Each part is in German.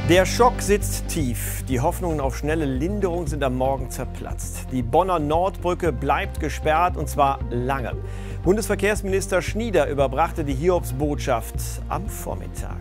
Der Schock sitzt tief. Die Hoffnungen auf schnelle Linderung sind am Morgen zerplatzt. Die Bonner Nordbrücke bleibt gesperrt, und zwar lange. Bundesverkehrsminister Schnieder überbrachte die Hiobsbotschaft am Vormittag.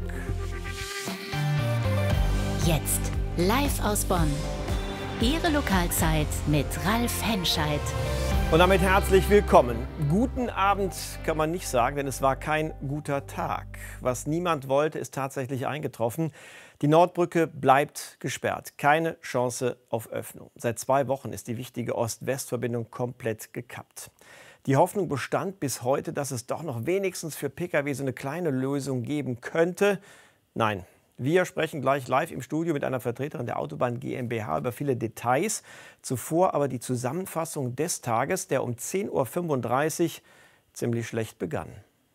Jetzt live aus Bonn. Ihre Lokalzeit mit Ralf Henscheid. Und damit herzlich willkommen. Guten Abend kann man nicht sagen, denn es war kein guter Tag. Was niemand wollte, ist tatsächlich eingetroffen. Die Nordbrücke bleibt gesperrt. Keine Chance auf Öffnung. Seit 2 Wochen ist die wichtige Ost-West-Verbindung komplett gekappt. Die Hoffnung bestand bis heute, dass es doch noch wenigstens für Pkw so eine kleine Lösung geben könnte. Nein. Wir sprechen gleich live im Studio mit einer Vertreterin der Autobahn GmbH über viele Details. Zuvor aber die Zusammenfassung des Tages, der um 10:35 Uhr ziemlich schlecht begann.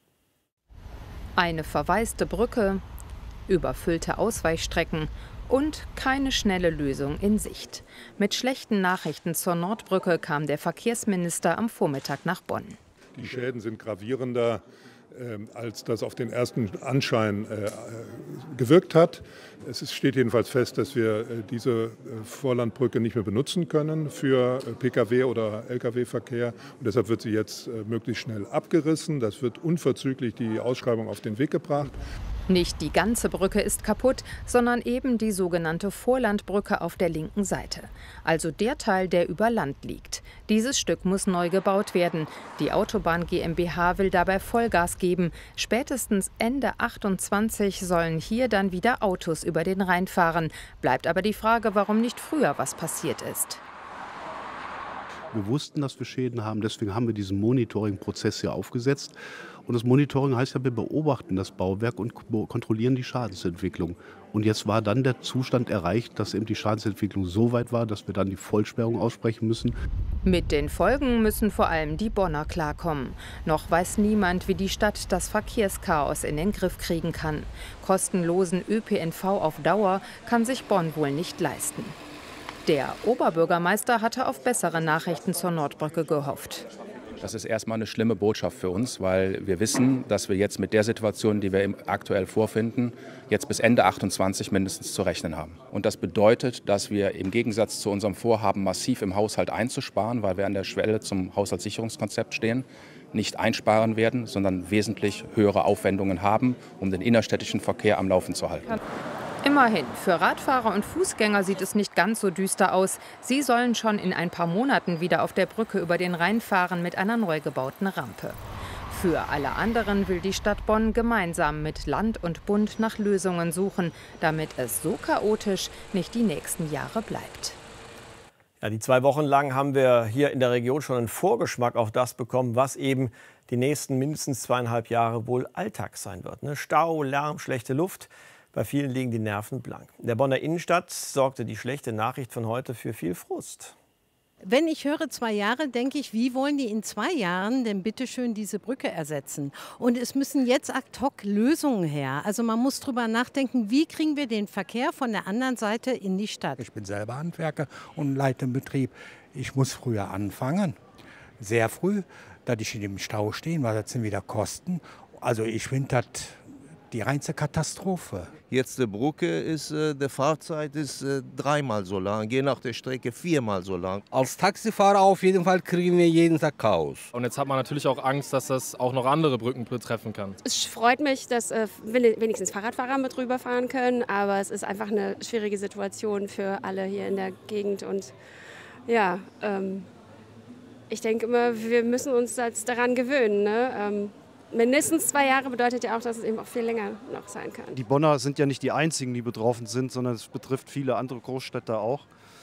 Eine verwaiste Brücke, überfüllte Ausweichstrecken und keine schnelle Lösung in Sicht. Mit schlechten Nachrichten zur Nordbrücke kam der Verkehrsminister am Vormittag nach Bonn. Die Schäden sind gravierender, als das auf den ersten Anschein gewirkt hat. Es steht jedenfalls fest, dass wir diese Vorlandbrücke nicht mehr benutzen können für Pkw- oder Lkw-Verkehr. Und deshalb wird sie jetzt möglichst schnell abgerissen. Das wird unverzüglich die Ausschreibung auf den Weg gebracht. Nicht die ganze Brücke ist kaputt, sondern eben die sogenannte Vorlandbrücke auf der linken Seite. Also der Teil, der über Land liegt. Dieses Stück muss neu gebaut werden. Die Autobahn GmbH will dabei Vollgas geben. Spätestens Ende 28 sollen hier dann wieder Autos über den Rhein fahren. Bleibt aber die Frage, warum nicht früher was passiert ist. Wir wussten, dass wir Schäden haben, deswegen haben wir diesen Monitoring-Prozess hier aufgesetzt. Und das Monitoring heißt ja, wir beobachten das Bauwerk und kontrollieren die Schadensentwicklung. Und jetzt war dann der Zustand erreicht, dass eben die Schadensentwicklung so weit war, dass wir dann die Vollsperrung aussprechen müssen. Mit den Folgen müssen vor allem die Bonner klarkommen. Noch weiß niemand, wie die Stadt das Verkehrschaos in den Griff kriegen kann. Kostenlosen ÖPNV auf Dauer kann sich Bonn wohl nicht leisten. Der Oberbürgermeister hatte auf bessere Nachrichten zur Nordbrücke gehofft. Das ist erstmal eine schlimme Botschaft für uns, weil wir wissen, dass wir jetzt mit der Situation, die wir aktuell vorfinden, jetzt bis Ende 28 mindestens zu rechnen haben. Und das bedeutet, dass wir im Gegensatz zu unserem Vorhaben, massiv im Haushalt einzusparen, weil wir an der Schwelle zum Haushaltssicherungskonzept stehen, nicht einsparen werden, sondern wesentlich höhere Aufwendungen haben, um den innerstädtischen Verkehr am Laufen zu halten. Immerhin, für Radfahrer und Fußgänger sieht es nicht ganz so düster aus. Sie sollen schon in ein paar Monaten wieder auf der Brücke über den Rhein fahren mit einer neu gebauten Rampe. Für alle anderen will die Stadt Bonn gemeinsam mit Land und Bund nach Lösungen suchen, damit es so chaotisch nicht die nächsten Jahre bleibt. Ja, die 2 Wochen lang haben wir hier in der Region schon einen Vorgeschmack auf das bekommen, was eben die nächsten mindestens 2,5 Jahre wohl Alltag sein wird. Stau, Lärm, schlechte Luft. Bei vielen liegen die Nerven blank. In der Bonner Innenstadt sorgte die schlechte Nachricht von heute für viel Frust. Wenn ich höre 2 Jahre, denke ich, wie wollen die in 2 Jahren denn bitte schön diese Brücke ersetzen? Und es müssen jetzt ad hoc Lösungen her. Also man muss drüber nachdenken, wie kriegen wir den Verkehr von der anderen Seite in die Stadt? Ich bin selber Handwerker und leite einen Betrieb. Ich muss früher anfangen, sehr früh, dass ich in dem Stau stehe, weil das sind wieder Kosten. Also ich finde das die reinste Katastrophe. Jetzt die Brücke ist, die Fahrzeit ist 3-mal so lang, je nach der Strecke 4-mal so lang. Als Taxifahrer auf jeden Fall kriegen wir jeden Tag Chaos. Und jetzt hat man natürlich auch Angst, dass das auch noch andere Brücken betreffen kann. Es freut mich, dass wenigstens Fahrradfahrer mit rüberfahren können, aber es ist einfach eine schwierige Situation für alle hier in der Gegend. Und ja, ich denke immer, wir müssen uns jetzt daran gewöhnen, ne? Mindestens 2 Jahre bedeutet ja auch, dass es eben auch viel länger noch sein kann. Die Bonner sind ja nicht die einzigen, die betroffen sind, sondern es betrifft viele andere Großstädte auch.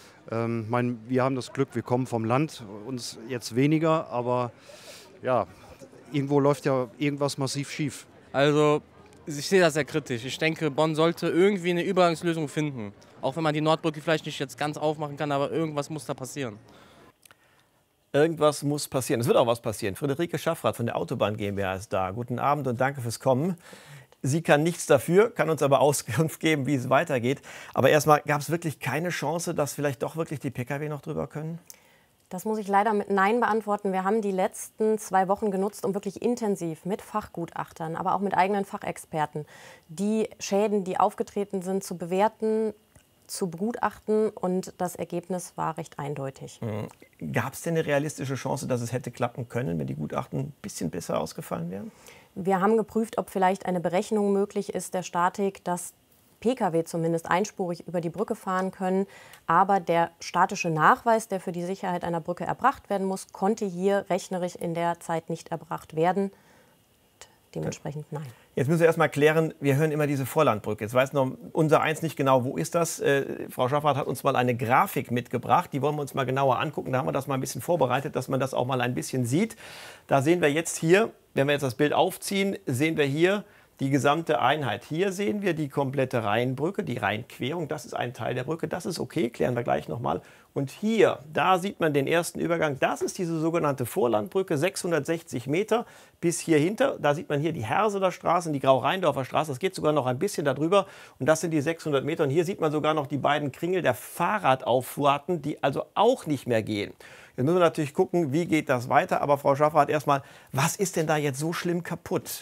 Wir haben das Glück, wir kommen vom Land, uns jetzt weniger, aber ja, irgendwo läuft ja irgendwas massiv schief. Also ich sehe das sehr kritisch. Ich denke, Bonn sollte irgendwie eine Übergangslösung finden. Auch wenn man die Nordbrücke vielleicht nicht jetzt ganz aufmachen kann, aber irgendwas muss da passieren. Irgendwas muss passieren. Es wird auch was passieren. Friederike Schaffrath von der Autobahn GmbH ist da. Guten Abend und danke fürs Kommen. Sie kann nichts dafür, kann uns aber Auskunft geben, wie es weitergeht. Aber erstmal, gab es wirklich keine Chance, dass vielleicht doch wirklich die Pkw noch drüber können? Das muss ich leider mit Nein beantworten. Wir haben die letzten 2 Wochen genutzt, um wirklich intensiv mit Fachgutachtern, aber auch mit eigenen Fachexperten die Schäden, die aufgetreten sind, zu bewerten, zu begutachten, und das Ergebnis war recht eindeutig. Gab es denn eine realistische Chance, dass es hätte klappen können, wenn die Gutachten ein bisschen besser ausgefallen wären? Wir haben geprüft, ob vielleicht eine Berechnung möglich ist der Statik, dass Pkw zumindest einspurig über die Brücke fahren können. Aber der statische Nachweis, der für die Sicherheit einer Brücke erbracht werden muss, konnte hier rechnerisch in der Zeit nicht erbracht werden. Dementsprechend nein. Jetzt müssen wir erst mal klären, wir hören immer diese Vorlandbrücke. Jetzt weiß noch unser eins nicht genau, wo ist das? Frau Schaffrath hat uns mal eine Grafik mitgebracht, die wollen wir uns mal genauer angucken. Da haben wir das mal ein bisschen vorbereitet, dass man das auch mal ein bisschen sieht. Da sehen wir jetzt hier, wenn wir jetzt das Bild aufziehen, sehen wir hier die gesamte Einheit. Hier sehen wir die komplette Rheinbrücke, die Rheinquerung. Das ist ein Teil der Brücke. Das ist okay, klären wir gleich nochmal. Und hier, da sieht man den ersten Übergang. Das ist diese sogenannte Vorlandbrücke, 660 Meter bis hier hinter. Da sieht man hier die Herseler Straße, die Grau-Rheindorfer Straße. Das geht sogar noch ein bisschen darüber. Und das sind die 600 Meter. Und hier sieht man sogar noch die beiden Kringel der Fahrradauffahrten, die also auch nicht mehr gehen. Jetzt müssen wir natürlich gucken, wie geht das weiter. Aber Frau Schaffrath, erstmal, was ist denn da jetzt so schlimm kaputt?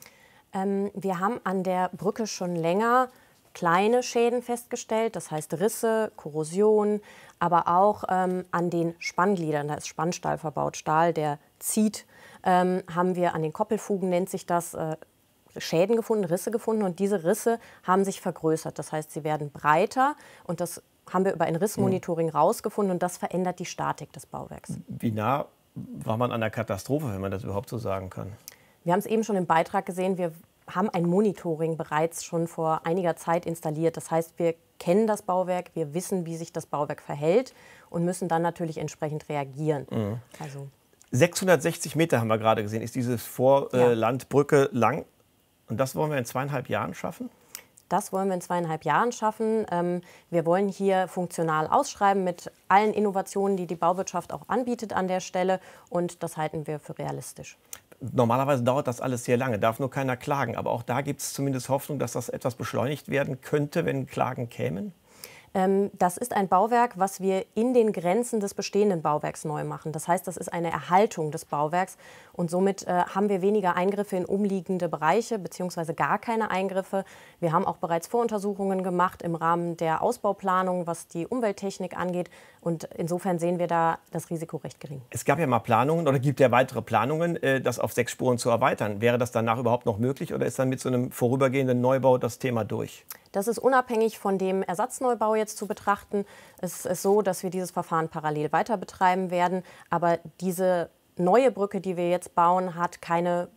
Wir haben an der Brücke schon länger kleine Schäden festgestellt, das heißt Risse, Korrosion, aber auch an den Spanngliedern, da ist Spannstahl verbaut, Stahl, der zieht, haben wir an den Koppelfugen, nennt sich das, Schäden gefunden, Risse gefunden, und diese Risse haben sich vergrößert. Das heißt, sie werden breiter, und das haben wir über ein Rissmonitoring rausgefunden, und das verändert die Statik des Bauwerks. Wie nah war man an der Katastrophe, wenn man das überhaupt so sagen kann? Wir haben es eben schon im Beitrag gesehen, wir haben ein Monitoring bereits schon vor einiger Zeit installiert. Das heißt, wir kennen das Bauwerk, wir wissen, wie sich das Bauwerk verhält und müssen dann natürlich entsprechend reagieren. Also 660 Meter haben wir gerade gesehen, ist diese Vorlandbrücke lang. Und das wollen wir in 2,5 Jahren schaffen? Das wollen wir in 2,5 Jahren schaffen. Wir wollen hier funktional ausschreiben mit allen Innovationen, die die Bauwirtschaft auch anbietet an der Stelle. Und das halten wir für realistisch. Normalerweise dauert das alles sehr lange, darf nur keiner klagen. Aber auch da gibt es zumindest Hoffnung, dass das etwas beschleunigt werden könnte, wenn Klagen kämen? Das ist ein Bauwerk, was wir in den Grenzen des bestehenden Bauwerks neu machen. Das heißt, das ist eine Erhaltung des Bauwerks. Und somit haben wir weniger Eingriffe in umliegende Bereiche, beziehungsweise gar keine Eingriffe. Wir haben auch bereits Voruntersuchungen gemacht im Rahmen der Ausbauplanung, was die Umwelttechnik angeht. Und insofern sehen wir da das Risiko recht gering. Es gab ja mal Planungen oder gibt ja weitere Planungen, das auf 6 Spuren zu erweitern. Wäre das danach überhaupt noch möglich, oder ist dann mit so einem vorübergehenden Neubau das Thema durch? Das ist unabhängig von dem Ersatzneubau jetzt zu betrachten. Es ist so, dass wir dieses Verfahren parallel weiter betreiben werden. Aber diese neue Brücke, die wir jetzt bauen, hat keine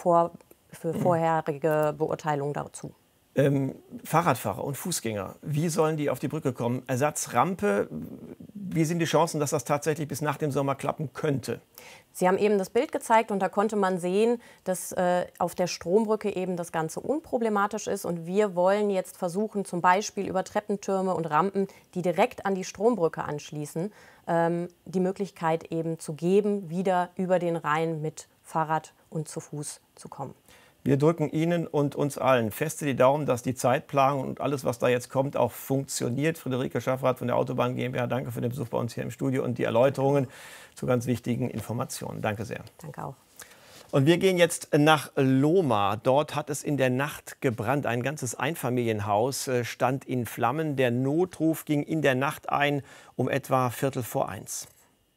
vorherige Beurteilung dazu. Fahrradfahrer und Fußgänger, wie sollen die auf die Brücke kommen? Ersatzrampe, wie sind die Chancen, dass das tatsächlich bis nach dem Sommer klappen könnte? Sie haben eben das Bild gezeigt, und da konnte man sehen, dass auf der Strombrücke eben das Ganze unproblematisch ist. Und wir wollen jetzt versuchen, zum Beispiel über Treppentürme und Rampen, die direkt an die Strombrücke anschließen, die Möglichkeit eben zu geben, wieder über den Rhein mit Fahrrad und zu Fuß zu kommen. Wir drücken Ihnen und uns allen feste die Daumen, dass die Zeitplanung und alles, was da jetzt kommt, auch funktioniert. Friederike Schaffrath von der Autobahn GmbH, danke für den Besuch bei uns hier im Studio und die Erläuterungen zu ganz wichtigen Informationen. Danke sehr. Danke auch. Und wir gehen jetzt nach Lohmar. Dort hat es in der Nacht gebrannt. Ein ganzes Einfamilienhaus stand in Flammen. Der Notruf ging in der Nacht ein um etwa 1:15.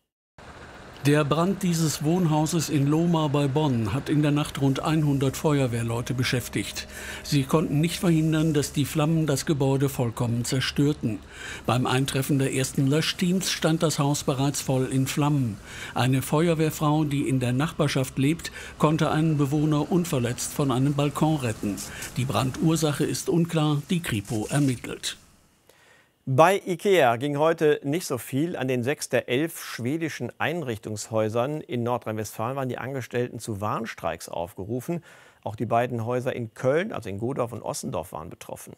Der Brand dieses Wohnhauses in Lohmar bei Bonn hat in der Nacht rund 100 Feuerwehrleute beschäftigt. Sie konnten nicht verhindern, dass die Flammen das Gebäude vollkommen zerstörten. Beim Eintreffen der ersten Löschteams stand das Haus bereits voll in Flammen. Eine Feuerwehrfrau, die in der Nachbarschaft lebt, konnte einen Bewohner unverletzt von einem Balkon retten. Die Brandursache ist unklar, die Kripo ermittelt. Bei IKEA ging heute nicht so viel. An den 6 der 11 schwedischen Einrichtungshäusern in Nordrhein-Westfalen waren die Angestellten zu Warnstreiks aufgerufen. Auch die beiden Häuser in Köln, also in Godorf und Ossendorf, waren betroffen.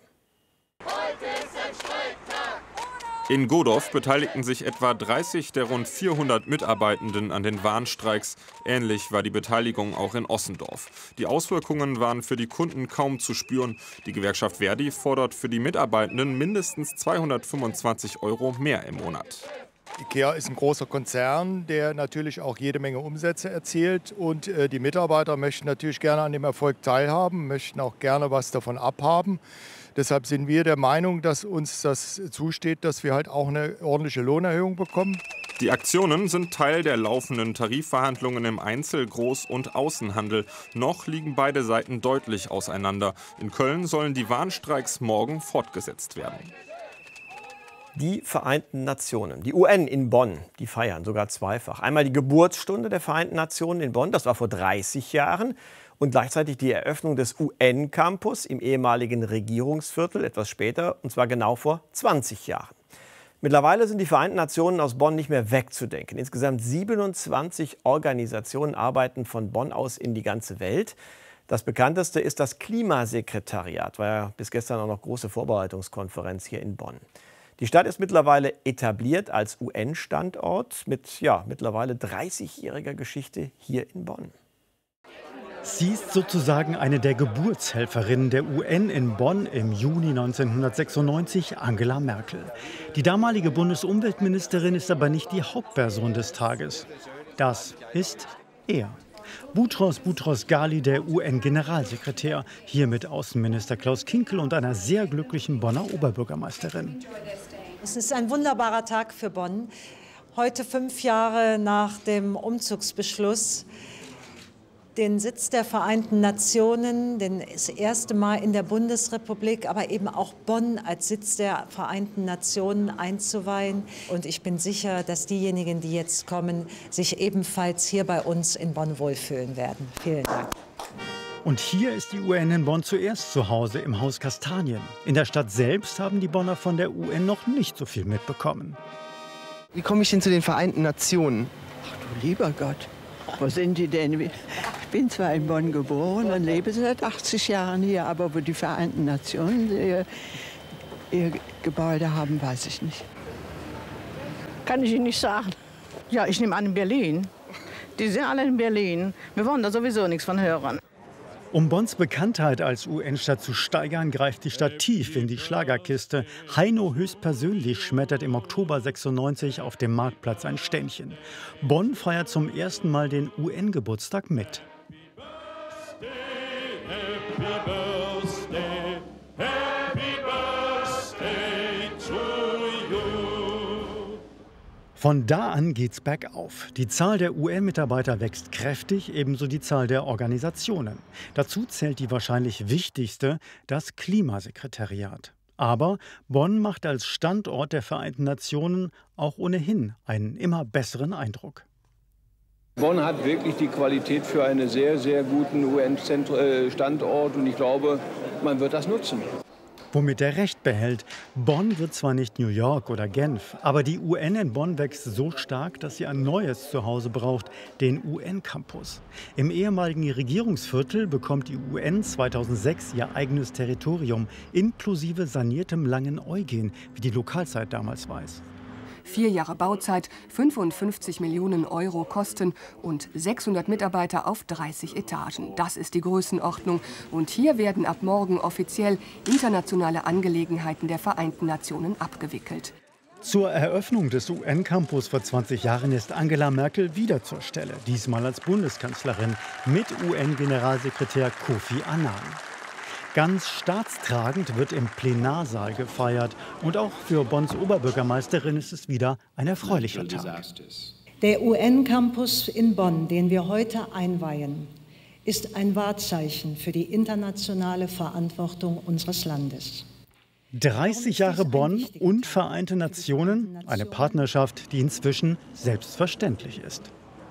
In Godorf beteiligten sich etwa 30 der rund 400 Mitarbeitenden an den Warnstreiks. Ähnlich war die Beteiligung auch in Ossendorf. Die Auswirkungen waren für die Kunden kaum zu spüren. Die Gewerkschaft Verdi fordert für die Mitarbeitenden mindestens 225 € mehr im Monat. IKEA ist ein großer Konzern, der natürlich auch jede Menge Umsätze erzielt. Und die Mitarbeiter möchten natürlich gerne an dem Erfolg teilhaben, möchten auch gerne was davon abhaben. Deshalb sind wir der Meinung, dass uns das zusteht, dass wir halt auch eine ordentliche Lohnerhöhung bekommen. Die Aktionen sind Teil der laufenden Tarifverhandlungen im Einzel-, Groß- und Außenhandel. Noch liegen beide Seiten deutlich auseinander. In Köln sollen die Warnstreiks morgen fortgesetzt werden. Die Vereinten Nationen, die UN in Bonn, die feiern sogar zweifach. Einmal die Geburtsstunde der Vereinten Nationen in Bonn, das war vor 30 Jahren. Und gleichzeitig die Eröffnung des UN-Campus im ehemaligen Regierungsviertel, etwas später, und zwar genau vor 20 Jahren. Mittlerweile sind die Vereinten Nationen aus Bonn nicht mehr wegzudenken. Insgesamt 27 Organisationen arbeiten von Bonn aus in die ganze Welt. Das bekannteste ist das Klimasekretariat, war ja bis gestern auch noch große Vorbereitungskonferenz hier in Bonn. Die Stadt ist mittlerweile etabliert als UN-Standort mit mittlerweile 30-jähriger Geschichte hier in Bonn. Sie ist sozusagen eine der Geburtshelferinnen der UN in Bonn im Juni 1996, Angela Merkel. Die damalige Bundesumweltministerin ist aber nicht die Hauptperson des Tages. Das ist er. Boutros Ghali, der UN-Generalsekretär, hier mit Außenminister Klaus Kinkel und einer sehr glücklichen Bonner Oberbürgermeisterin. Es ist ein wunderbarer Tag für Bonn. Heute, 5 Jahre nach dem Umzugsbeschluss, den Sitz der Vereinten Nationen, das erste Mal in der Bundesrepublik, aber eben auch Bonn als Sitz der Vereinten Nationen einzuweihen. Und ich bin sicher, dass diejenigen, die jetzt kommen, sich ebenfalls hier bei uns in Bonn wohlfühlen werden. Vielen Dank. Und hier ist die UN in Bonn zuerst zu Hause, im Haus Kastanien. In der Stadt selbst haben die Bonner von der UN noch nicht so viel mitbekommen. Wie komme ich denn zu den Vereinten Nationen? Ach du lieber Gott. Wo sind die denn? Ich bin zwar in Bonn geboren und lebe seit 80 Jahren hier, aber wo die Vereinten Nationen ihr Gebäude haben, weiß ich nicht. Kann ich Ihnen nicht sagen. Ja, ich nehme an in Berlin. Die sind alle in Berlin. Wir wollen da sowieso nichts von hören. Um Bonns Bekanntheit als UN-Stadt zu steigern, greift die Stadt tief in die Schlagerkiste. Heino höchstpersönlich schmettert im Oktober 96 auf dem Marktplatz ein Ständchen. Bonn feiert zum ersten Mal den UN-Geburtstag mit. Von da an geht's bergauf. Die Zahl der UN-Mitarbeiter wächst kräftig, ebenso die Zahl der Organisationen. Dazu zählt die wahrscheinlich wichtigste, das Klimasekretariat. Aber Bonn macht als Standort der Vereinten Nationen auch ohnehin einen immer besseren Eindruck. Bonn hat wirklich die Qualität für einen sehr, sehr guten UN-Standort und ich glaube, man wird das nutzen. Womit er Recht behält. Bonn wird zwar nicht New York oder Genf, aber die UN in Bonn wächst so stark, dass sie ein neues Zuhause braucht, den UN-Campus. Im ehemaligen Regierungsviertel bekommt die UN 2006 ihr eigenes Territorium, inklusive saniertem Langen Eugen, wie die Lokalzeit damals weiß. 4 Jahre Bauzeit, 55 Millionen Euro Kosten und 600 Mitarbeiter auf 30 Etagen. Das ist die Größenordnung. Und hier werden ab morgen offiziell internationale Angelegenheiten der Vereinten Nationen abgewickelt. Zur Eröffnung des UN-Campus vor 20 Jahren ist Angela Merkel wieder zur Stelle, diesmal als Bundeskanzlerin mit UN-Generalsekretär Kofi Annan. Ganz staatstragend wird im Plenarsaal gefeiert. Und auch für Bonns Oberbürgermeisterin ist es wieder ein erfreulicher Tag. Der UN-Campus in Bonn, den wir heute einweihen, ist ein Wahrzeichen für die internationale Verantwortung unseres Landes. 30 Jahre Bonn und Vereinte Nationen, eine Partnerschaft, die inzwischen selbstverständlich ist.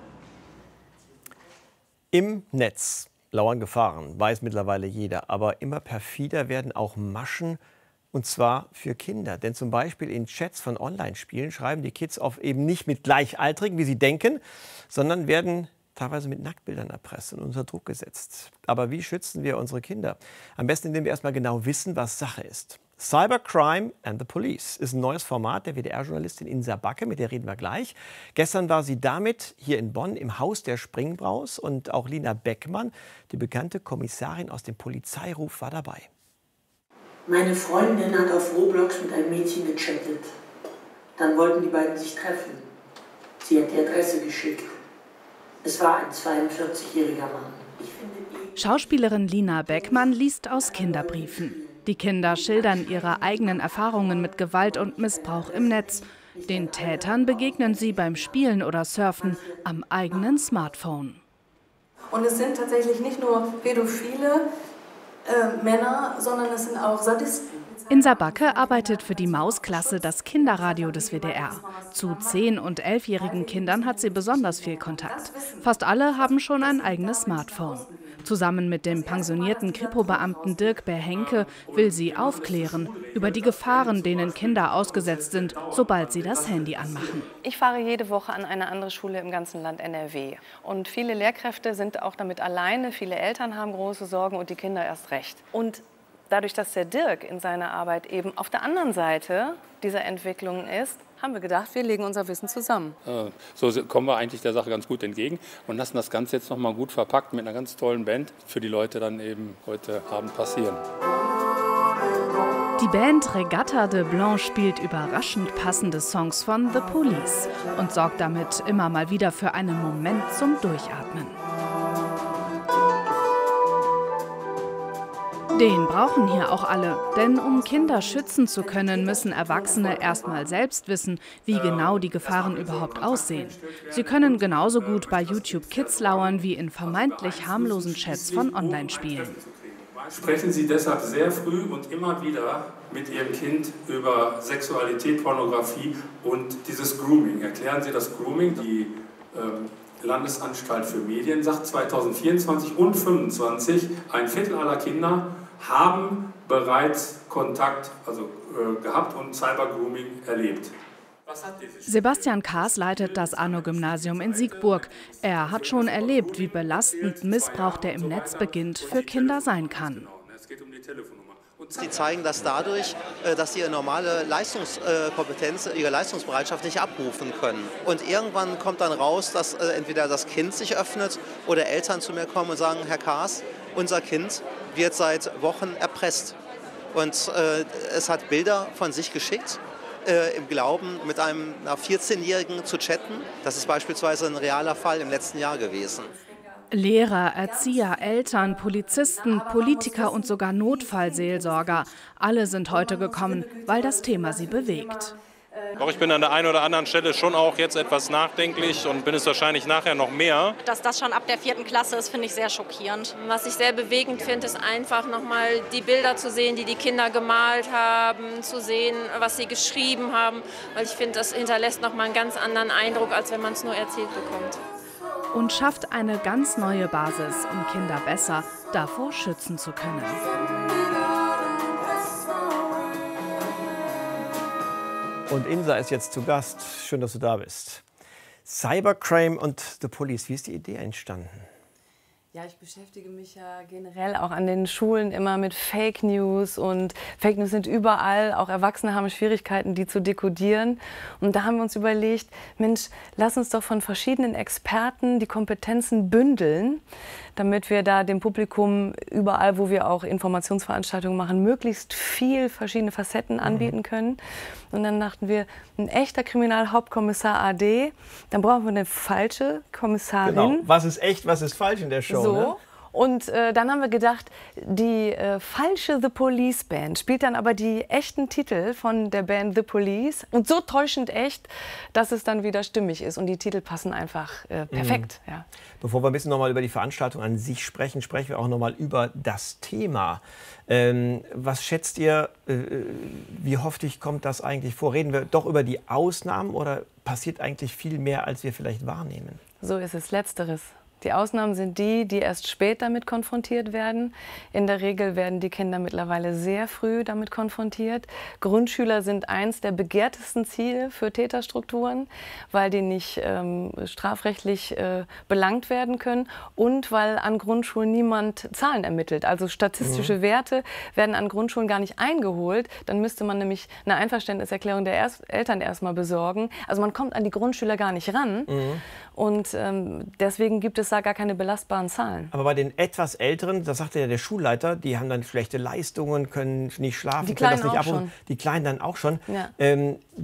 Im Netz lauern Gefahren, weiß mittlerweile jeder. Aber immer perfider werden auch Maschen, und zwar für Kinder. Denn zum Beispiel in Chats von Online-Spielen schreiben die Kids oft eben nicht mit Gleichaltrigen, wie sie denken, sondern werden teilweise mit Nacktbildern erpresst und unter Druck gesetzt. Aber wie schützen wir unsere Kinder? Am besten, indem wir erstmal genau wissen, was Sache ist. Cybercrime and the Police ist ein neues Format der WDR-Journalistin Insa Backe, mit der reden wir gleich. Gestern war sie damit hier in Bonn im Haus der Springbraus und auch Lina Beckmann, die bekannte Kommissarin aus dem Polizeiruf, war dabei. Meine Freundin hat auf Roblox mit einem Mädchen gechattet. Dann wollten die beiden sich treffen. Sie hat die Adresse geschickt. Es war ein 42-jähriger Mann. Schauspielerin Lina Beckmann liest aus Kinderbriefen. Die Kinder schildern ihre eigenen Erfahrungen mit Gewalt und Missbrauch im Netz. Den Tätern begegnen sie beim Spielen oder Surfen am eigenen Smartphone. Und es sind tatsächlich nicht nur pädophile Männer, sondern es sind auch Sadisten. Insa Backe arbeitet für die Mausklasse, das Kinderradio des WDR. Zu 10- und 11-jährigen Kindern hat sie besonders viel Kontakt. Fast alle haben schon ein eigenes Smartphone. Zusammen mit dem pensionierten Kripo-Beamten Dirk Behenke will sie aufklären über die Gefahren, denen Kinder ausgesetzt sind, sobald sie das Handy anmachen. Ich fahre jede Woche an eine andere Schule im ganzen Land NRW. Und viele Lehrkräfte sind auch damit alleine, viele Eltern haben große Sorgen und die Kinder erst recht. Und dadurch, dass der Dirk in seiner Arbeit eben auf der anderen Seite dieser Entwicklung ist, haben wir gedacht, wir legen unser Wissen zusammen. So kommen wir eigentlich der Sache ganz gut entgegen und lassen das Ganze jetzt noch mal gut verpackt mit einer ganz tollen Band für die Leute dann eben heute Abend passieren. Die Band Regatta de Blanc spielt überraschend passende Songs von The Police und sorgt damit immer mal wieder für einen Moment zum Durchatmen. Den brauchen hier auch alle, denn um Kinder schützen zu können, müssen Erwachsene erst mal selbst wissen, wie genau die Gefahren überhaupt aussehen. Sie können genauso gut bei YouTube Kids lauern wie in vermeintlich harmlosen Chats von Online-Spielen. Sprechen Sie deshalb sehr früh und immer wieder mit Ihrem Kind über Sexualität, Pornografie und dieses Grooming. Erklären Sie das Grooming. Die Landesanstalt für Medien sagt 2024 und 2025, ein Viertel aller Kinder haben bereits Kontakt gehabt und Cybergrooming erlebt. Sebastian Kaas leitet das Arno-Gymnasium in Siegburg. Er hat schon erlebt, wie belastend Missbrauch, der im Netz beginnt, für Kinder sein kann. Sie zeigen das dadurch, dass sie ihre normale Leistungskompetenz, ihre Leistungsbereitschaft nicht abrufen können. Und irgendwann kommt dann raus, dass entweder das Kind sich öffnet oder Eltern zu mir kommen und sagen, Herr Kaas, unser Kind wird seit Wochen erpresst. Und es hat Bilder von sich geschickt, im Glauben, mit einer 14-Jährigen zu chatten. Das ist beispielsweise ein realer Fall im letzten Jahr gewesen. Lehrer, Erzieher, Eltern, Polizisten, Politiker und sogar Notfallseelsorger. Alle sind heute gekommen, weil das Thema sie bewegt. Doch ich bin an der einen oder anderen Stelle schon auch jetzt etwas nachdenklich und bin es wahrscheinlich nachher noch mehr. Dass das schon ab der 4. Klasse ist, finde ich sehr schockierend. Was ich sehr bewegend finde, ist einfach nochmal die Bilder zu sehen, die die Kinder gemalt haben, zu sehen, was sie geschrieben haben. Weil ich finde, das hinterlässt nochmal einen ganz anderen Eindruck, als wenn man es nur erzählt bekommt. Und schafft eine ganz neue Basis, um Kinder besser davor schützen zu können. Und Insa ist jetzt zu Gast. Schön, dass du da bist. Cybercrime und The Police, wie ist die Idee entstanden? Ja, ich beschäftige mich ja generell auch an den Schulen immer mit Fake News und Fake News sind überall. Auch Erwachsene haben Schwierigkeiten, die zu dekodieren. Und da haben wir uns überlegt, Mensch, lass uns doch von verschiedenen Experten die Kompetenzen bündeln, damit wir da dem Publikum überall, wo wir auch Informationsveranstaltungen machen, möglichst viel verschiedene Facetten anbieten können. Und dann dachten wir, ein echter Kriminalhauptkommissar AD, dann brauchen wir eine falsche Kommissarin. Genau, was ist echt, was ist falsch in der Show? So. Ne? Und dann haben wir gedacht, die falsche The Police Band spielt dann aber die echten Titel von der Band The Police. Und so täuschend echt, dass es dann wieder stimmig ist. Und die Titel passen einfach perfekt. Ja. Bevor wir ein bisschen noch mal über die Veranstaltung an sich sprechen, sprechen wir auch noch mal über das Thema. Was schätzt ihr, wie häufig kommt das eigentlich vor? Reden wir doch über die Ausnahmen oder passiert eigentlich viel mehr, als wir vielleicht wahrnehmen? So ist es, Letzteres. Die Ausnahmen sind die, die erst spät damit konfrontiert werden. In der Regel werden die Kinder mittlerweile sehr früh damit konfrontiert. Grundschüler sind eins der begehrtesten Ziele für Täterstrukturen, weil die nicht strafrechtlich belangt werden können und weil an Grundschulen niemand Zahlen ermittelt. Also statistische Werte werden an Grundschulen gar nicht eingeholt. Dann müsste man nämlich eine Einverständniserklärung der Eltern erstmal besorgen. Also man kommt an die Grundschüler gar nicht ran. Und deswegen gibt es da gar keine belastbaren Zahlen. Aber bei den etwas Älteren, das sagte ja der Schulleiter, die haben dann schlechte Leistungen, können nicht schlafen, die können das Kleinen nicht auch abrufen. schon. Die Kleinen dann auch schon. Ja. Die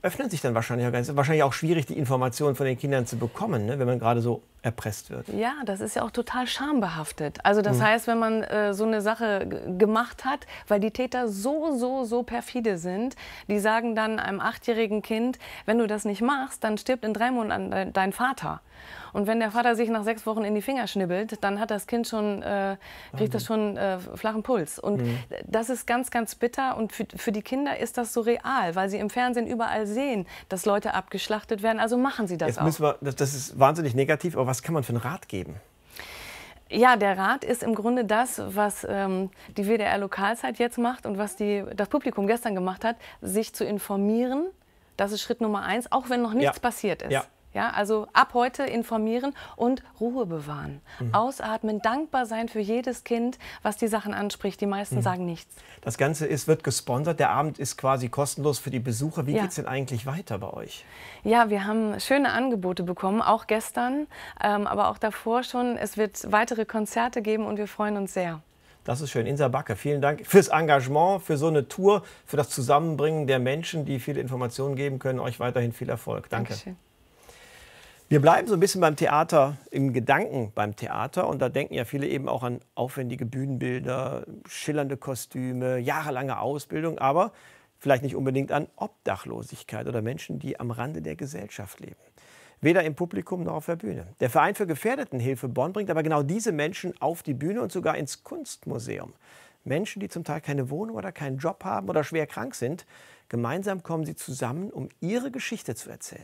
öffnen sich dann wahrscheinlich auch schwierig, die Informationen von den Kindern zu bekommen, ne, wenn man gerade so erpresst wird. Ja, das ist ja auch total schambehaftet. Also das heißt, wenn man so eine Sache gemacht hat, weil die Täter so perfide sind, die sagen dann einem 8-jährigen Kind, wenn du das nicht machst, dann stirbt in 3 Monaten dein Vater. Und wenn der Vater sich nach 6 Wochen in die Finger schnibbelt, dann hat das Kind schon, kriegt das schon flachen Puls. Und das ist ganz, ganz bitter. Und für die Kinder ist das so real, weil sie im Fernsehen überall sehen, dass Leute abgeschlachtet werden. Also machen sie das auch. Das ist wahnsinnig negativ, aber was kann man für einen Rat geben? Ja, der Rat ist im Grunde das, was die WDR-Lokalzeit jetzt macht und was das Publikum gestern gemacht hat, sich zu informieren. Das ist Schritt Nummer 1, auch wenn noch nichts passiert ist. Ja, also ab heute informieren und Ruhe bewahren. Ausatmen, dankbar sein für jedes Kind, was die Sachen anspricht. Die meisten sagen nichts. Das Ganze wird gesponsert. Der Abend ist quasi kostenlos für die Besucher. Wie geht es denn eigentlich weiter bei euch? Ja, wir haben schöne Angebote bekommen, auch gestern, aber auch davor schon. Es wird weitere Konzerte geben und wir freuen uns sehr. Das ist schön. Insa Backe, vielen Dank fürs Engagement, für so eine Tour, für das Zusammenbringen der Menschen, die viele Informationen geben können. Euch weiterhin viel Erfolg. Danke. Dankeschön. Wir bleiben so ein bisschen beim Theater, im Gedanken beim Theater. Und da denken ja viele eben auch an aufwendige Bühnenbilder, schillernde Kostüme, jahrelange Ausbildung, aber vielleicht nicht unbedingt an Obdachlosigkeit oder Menschen, die am Rande der Gesellschaft leben. Weder im Publikum noch auf der Bühne. Der Verein für Gefährdetenhilfe Bonn bringt aber genau diese Menschen auf die Bühne und sogar ins Kunstmuseum. Menschen, die zum Teil keine Wohnung oder keinen Job haben oder schwer krank sind. Gemeinsam kommen sie zusammen, um ihre Geschichte zu erzählen.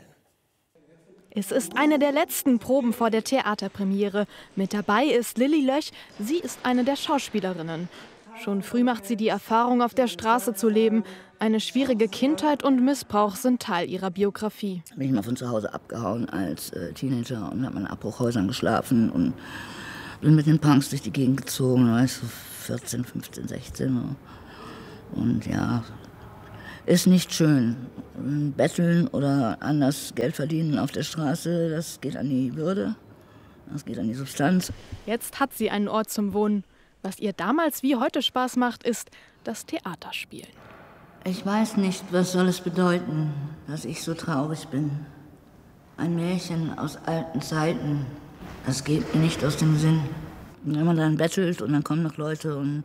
Es ist eine der letzten Proben vor der Theaterpremiere. Mit dabei ist Lilly Löch. Sie ist eine der Schauspielerinnen. Schon früh macht sie die Erfahrung, auf der Straße zu leben. Eine schwierige Kindheit und Missbrauch sind Teil ihrer Biografie. Bin ich mal von zu Hause abgehauen als Teenager und habe in Abbruchhäusern geschlafen und bin mit den Punks durch die Gegend gezogen. Da war ich so 14, 15, 16. Und ja, ist nicht schön. Betteln oder anders Geld verdienen auf der Straße, das geht an die Würde, das geht an die Substanz. Jetzt hat sie einen Ort zum Wohnen. Was ihr damals wie heute Spaß macht, ist das Theaterspielen. Ich weiß nicht, was soll es bedeuten, dass ich so traurig bin. Ein Märchen aus alten Zeiten, das geht mir nicht aus dem Sinn. Wenn man dann bettelt und dann kommen noch Leute und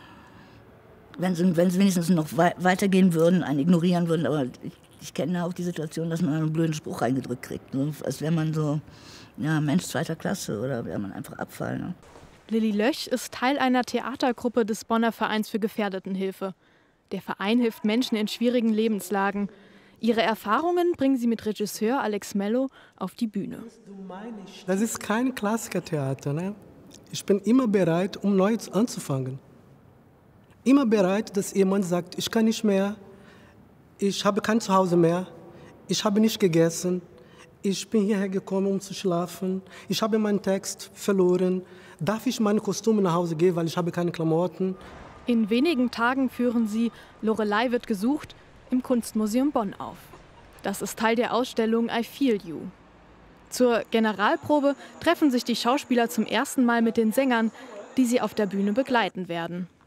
wenn sie wenigstens noch weitergehen würden, einen ignorieren würden, aber ich kenne auch die Situation, dass man einen blöden Spruch reingedrückt kriegt, ne? Als wäre man so, ja, Mensch 2. Klasse oder wäre man einfach Abfall. Ne? Lilly Löch ist Teil einer Theatergruppe des Bonner Vereins für Gefährdetenhilfe. Der Verein hilft Menschen in schwierigen Lebenslagen. Ihre Erfahrungen bringen sie mit Regisseur Alex Mello auf die Bühne. Das ist kein Klassikertheater. Ne? Ich bin immer bereit, um neu anzufangen. Immer bereit, dass jemand sagt, ich kann nicht mehr, ich habe kein Zuhause mehr, ich habe nicht gegessen, ich bin hierher gekommen, um zu schlafen, ich habe meinen Text verloren, darf ich meine Kostüme nach Hause gehen, weil ich habe keine Klamotten. In wenigen Tagen führen sie Lorelei wird gesucht im Kunstmuseum Bonn auf. Das ist Teil der Ausstellung I Feel You. Zur Generalprobe treffen sich die Schauspieler zum ersten Mal mit den Sängern, die sie auf der Bühne begleiten werden.